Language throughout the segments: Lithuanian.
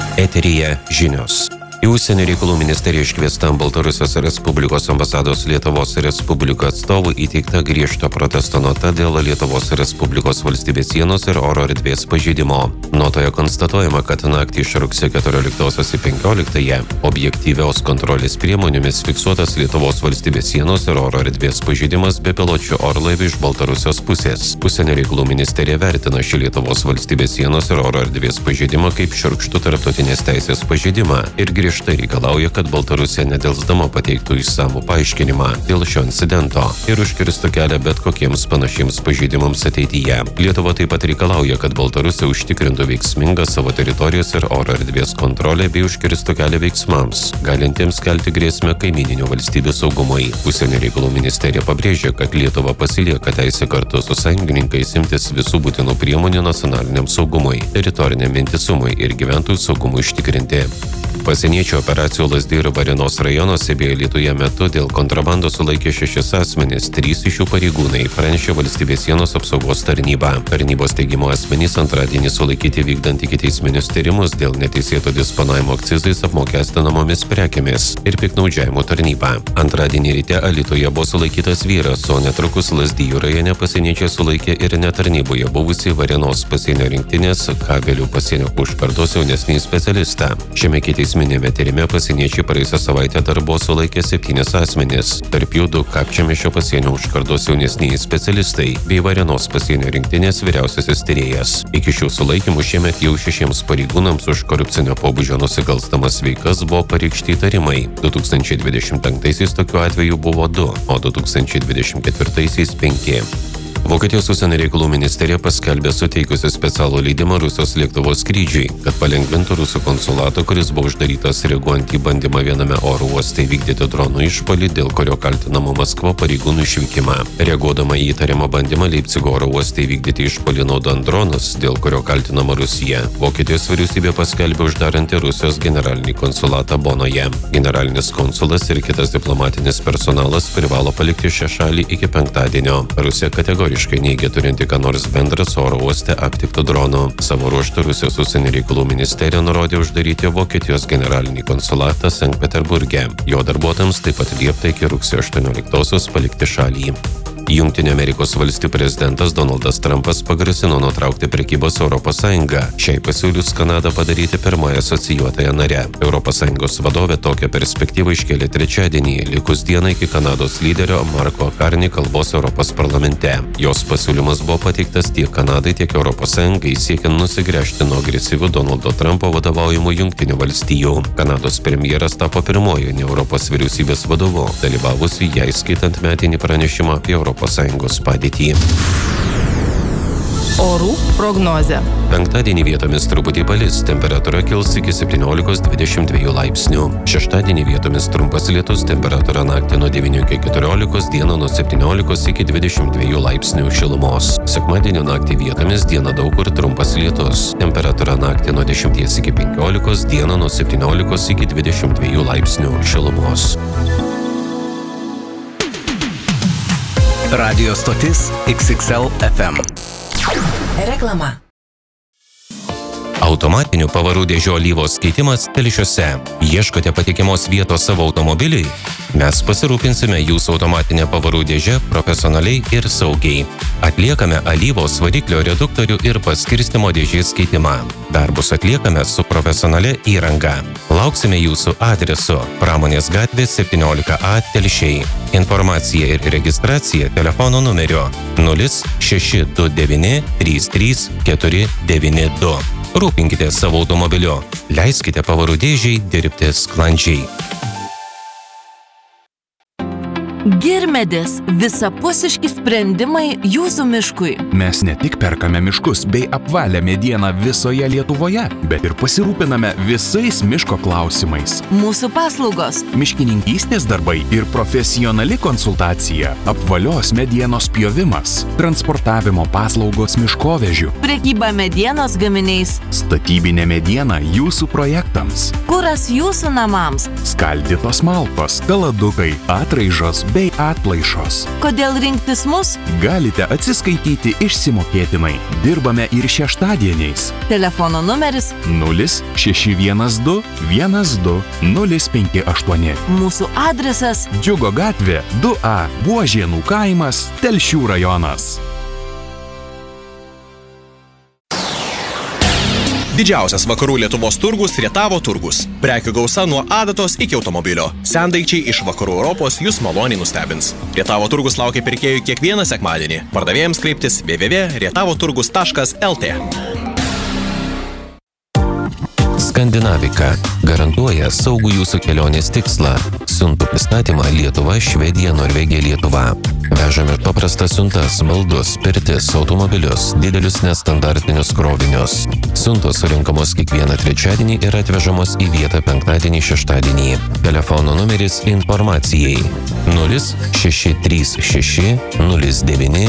Eteryje žinios. Į Užsienio reikalų ministeriją iškviestam Baltarusijos Respublikos ambasados Lietuvos Respubliko atstovų įteikta griežto protesto nota dėl Lietuvos Respublikos valstybės sienos ir oro erdvės pažeidimo. Notoje konstatuojama, kad naktį iš rugsėjo 14 į 15 objektyvios kontrolės priemonėmis fiksuotas Lietuvos valstybės sienos ir oro erdvės pažeidimas bepiločių orlaivių iš Baltarusijos pusės. Užsienio reikalų ministerija vertina šį Lietuvos valstybės sienos ir oro erdvės pažeidimą kaip šiurkštų tarptautinės teisės pažeidimą ir griežtai reikalauja, kad Baltarusija nedelsdama pateiktų išsamų paaiškinimą dėl šio incidento ir užkirstų kelią bet kokiems panašiems pažeidimams ateityje. Lietuva taip pat reikalauja, kad Baltarusija užtikrintų veiksmingą savo teritorijos ir oro erdvės kontrolę bei užkirstų kelią veiksmams, galintiems kelti grėsmę kaimininių valstybių saugumui. Užsienio reikalų ministerija pabrėžia, kad Lietuva pasilieka teisę kartu su sąjungininkais imtis visų būtinų priemonių nacionaliniam saugumui, teritoriniam vientisumui ir gyventojų saugumui užtikrinti. Pasieniečių operacijų Lazdijų ir Varėnos rajonuose bei Alytuje metu dėl kontrabandos sulaikė 6 asmenys, 3 iš jų pareigūnai, pranešė Valstybės sienos apsaugos tarnyba. Tarnybos teigimu asmenys antradienį sulaikyti vykdant ikiteisminius tyrimus dėl neteisėto disponavimo akcizais apmokestinamomis prekėmis ir piktnaudžiavimo tarnyba. Antradienį ryte Alytuje buvo sulaikytas vyras, o netrukus Lazdijų rajone pasieniečiai sulaikė ir netarnyboje buvusį Varėnos pasienio rinktinės Kabelių pasienio užkardos jaunesnį specialistą. Šiame ikiteisminėme tyrime pasieniečiai praėjusią savaitę dar buvo sulaikę 7 asmenis, tarp jų 2 Kapčiamiesčio pasienio užkardos jaunesnieji specialistai bei Varėnos pasienio rinktinės vyriausiasis tyrėjas. Iki šių sulaikymų šiemet jau 6 pareigūnams už korupcinio pobūdžio nusikalstamas veikas buvo pareikšti įtarimai. 2025-aisiais tokių atvejų buvo 2, o 2024-aisiais 5. Vokietijos užsienio reikalų ministerija paskelbė suteikusi specialų leidimą Rusijos lėktuvo skrydžiui, kad palengvintų Rusų konsulato, kuris buvo uždarytas reaguojant į bandymą viename oro uoste vykdyti dronų išpuolį, dėl kurio kaltinama Maskva pareigūnų išvykimą. Reaguodama į įtariamą bandymą Leipcigo oro uoste vykdyti išpuolį naudojant dronus, dėl kurio kaltinama Rusija, Vokietijos vyriausybė paskelbė uždaranti Rusijos generalinį konsulatą Bonoje. Generalinis konsulas ir kitas diplomatinis personalas privalo palikti šią šalį iki penktadienio. Rusija kategoriškai neigia turinti ką nors bendrą su oro uoste aptiktų dronų. Savo ruožtu Rusijos užsienio reikalų ministerija nurodė uždaryti Vokietijos generalinį konsulatą Sankt Peterburge. Jo darbuotojams taip pat liepta iki rugsėjo 18-osios palikti šalį. Jungtinių Amerikos valstijų prezidentas Donaldas Trumpas pagrasino nutraukti prekybą su ES. Šiai pasiūlius Kanadą padaryti pirmąją asocijuotąją narę. ES vadovė tokią perspektyvą iškėlė trečiadienį, likus dienai iki Kanados lyderio Marko Karni kalbos Europos parlamente. Jos pasiūlymas buvo pateiktas tiek Kanadai, tiek ES siekiant nusigręžti nuo agresyvių Donaldo Trumpo vadovaujamų Jungtinių valstijų. Kanados premjeras tapo pirmoju ne Europos vyriausybės vadovu, dalyvavusiu jai skaitant metinį pranešimą apie ES padėtį. Orų prognozė. Penktadienį vietomis truputį palis, temperatūra kils iki 17–22 laipsnių. Šeštadienį vietomis trumpas lietus, temperatūra naktį nuo 9 iki 14, dieną nuo 17 iki 22 laipsnių šilumos. Sekmadienio naktį vietomis dieną daug kur trumpas lietus, temperatūra naktį nuo 10 iki 15, dieną nuo 17 iki 22 laipsnių šilumos. Radio stotis XXL FM. Reklama. Automatinių pavarų dėžių alyvos keitimas Telšiuose. Ieškote patikimos vietos savo automobiliui? Mes pasirūpinsime jūsų automatinę pavarų dėžę profesionaliai ir saugiai. Atliekame alyvos variklio reduktorių ir paskirstymo dėžės keitimą. Darbus atliekame su profesionalia įranga. Lauksime jūsų adresu Pramonės gatvė 17A Telšiai. Informacija ir registracija telefono numeriu 0629 33 492. Rūpinkite savo automobiliu. Leiskite pavarų dėžiai dirbti sklandžiai. Girmedis – visapusiški sprendimai jūsų miškui. Mes ne tik perkame miškus bei apvalę medieną visoje Lietuvoje, bet ir pasirūpiname visais miško klausimais. Mūsų paslaugos – miškininkystės darbai ir profesionali konsultacija, apvalios medienos pjovimas, transportavimo paslaugos miškovežių, prekyba medienos gaminiais, statybinė mediena jūsų projektams, kuras jūsų namams, skaldytos malkos, kaladukai, atraižos bei bei atplaišos. Kodėl rinktis mus? Galite atsiskaityti išsimokėtinai. Dirbame ir šeštadieniais. Telefono numeris 0612 12058. mūsų adresas Džiugo gatvė 2A, Buožienų kaimas, Telšių rajonas. Didžiausias vakarų Lietuvos turgus Rietavo turgus. Prekių gausa nuo adatos iki automobilio. Sendaikčiai iš vakarų Europos jūs maloniai nustebins. Rietavo turgus laukia pirkėjų kiekvieną sekmadienį. Pardavėjams kreiptis www.rietavoturgus.lt. Skandinavika garantuoja saugų jūsų kelionės tikslą. Siuntų pristatymą Lietuva, Švedija, Norvegija, Lietuva. Vežame paprastas siuntas, baldus, pirtis, automobilius, didelius nestandartinius krovinius. Siuntos surinkamos kiekvieną trečiadienį ir atvežamos į vietą penktadienį, šeštadienį. Telefono numeris informacijai 0636 09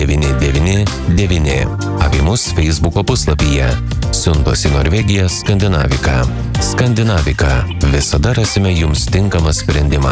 999. Apie mus Facebooko puslapyje. Siuntos į Norvegiją Skandinavika. Skandinavika. Visada rasime jums tinkamą sprendimą.